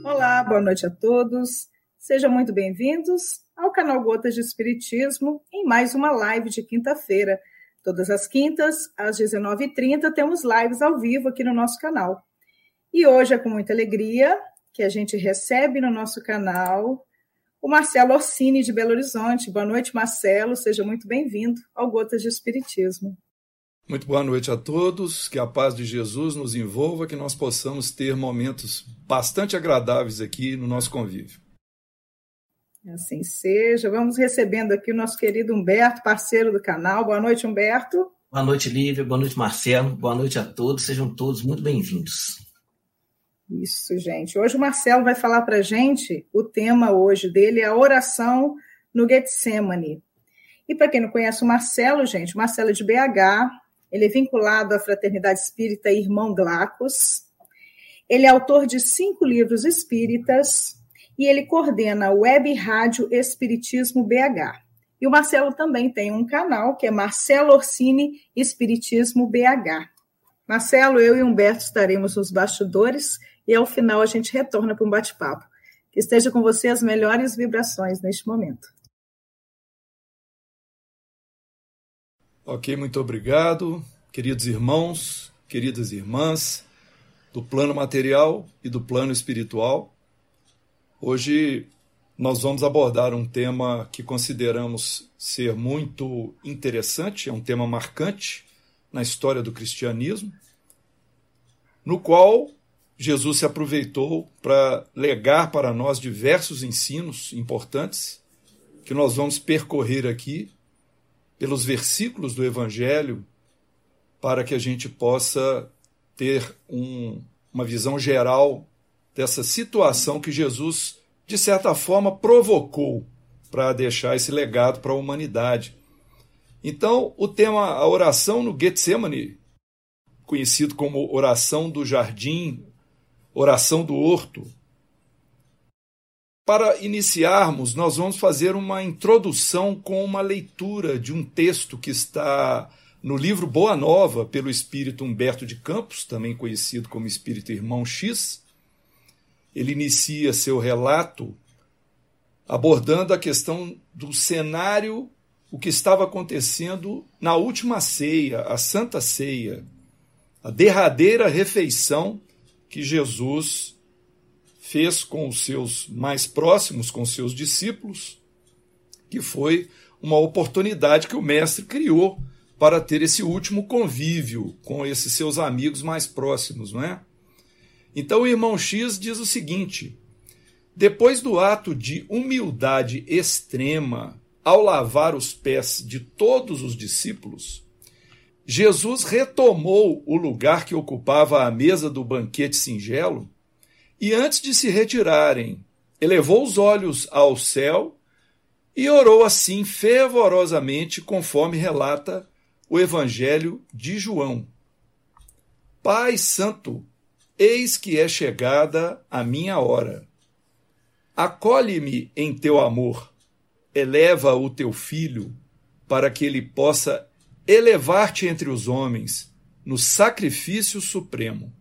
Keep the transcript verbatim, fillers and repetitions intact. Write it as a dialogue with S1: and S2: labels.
S1: Olá, boa noite a todos. Sejam muito bem-vindos ao canal Gotas de Espiritismo em mais uma live de quinta-feira. Todas as quintas, às dezenove e trinta, temos lives ao vivo aqui no nosso canal. E hoje é com muita alegria que a gente recebe no nosso canal o Marcelo Orsini, de Belo Horizonte. Boa noite, Marcelo. Seja muito bem-vindo ao Gotas de Espiritismo.
S2: Muito boa noite a todos, que a paz de Jesus nos envolva, que nós possamos ter momentos bastante agradáveis aqui no nosso convívio.
S1: Assim seja. Vamos recebendo aqui o nosso querido Humberto, parceiro do canal. Boa noite, Humberto.
S3: Boa noite, Lívia. Boa noite, Marcelo. Boa noite a todos. Sejam todos muito bem-vindos.
S1: Isso, gente. Hoje o Marcelo vai falar para a gente, o tema hoje dele é a oração no Getsemane. E para quem não conhece o Marcelo, gente, o Marcelo é de B H, ele é vinculado à Fraternidade Espírita Irmão Glacos, ele é autor de cinco livros espíritas e ele coordena a Web Rádio Espiritismo B H. E o Marcelo também tem um canal que é Marcelo Orsini Espiritismo B H. Marcelo, eu e Humberto estaremos nos bastidores e ao final a gente retorna para um bate-papo. Que esteja com você as melhores vibrações neste momento.
S2: Ok, muito obrigado, queridos irmãos, queridas irmãs, do plano material e do plano espiritual. Hoje nós vamos abordar um tema que consideramos ser muito interessante, é um tema marcante na história do cristianismo, no qual Jesus se aproveitou para legar para nós diversos ensinos importantes que nós vamos percorrer aqui pelos versículos do Evangelho, para que a gente possa ter um, uma visão geral dessa situação que Jesus, de certa forma, provocou para deixar esse legado para a humanidade. Então, o tema, a oração no Getsemane, conhecido como oração do jardim, oração do horto. Para iniciarmos, nós vamos fazer uma introdução com uma leitura de um texto que está no livro Boa Nova, pelo espírito Humberto de Campos, também conhecido como espírito Irmão X. Ele inicia seu relato abordando a questão do cenário, o que estava acontecendo na última ceia, a Santa Ceia, a derradeira refeição que Jesus fez com os seus mais próximos, com os seus discípulos, que foi uma oportunidade que o mestre criou para ter esse último convívio com esses seus amigos mais próximos, não é? Então o irmão X diz o seguinte: depois do ato de humildade extrema ao lavar os pés de todos os discípulos, Jesus retomou o lugar que ocupava à mesa do banquete singelo e, antes de se retirarem, elevou os olhos ao céu e orou assim fervorosamente, conforme relata o Evangelho de João: Pai Santo, eis que é chegada a minha hora. Acolhe-me em teu amor, eleva o teu filho, para que ele possa elevar-te entre os homens no sacrifício supremo.